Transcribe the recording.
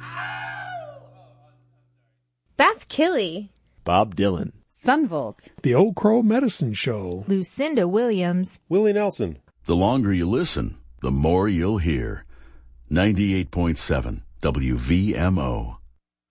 Beth Killey, Bob Dylan, Sunvolt, The Old Crow Medicine Show, Lucinda Williams, Willie Nelson. The longer you listen, the more you'll hear. 98.7 WVMO.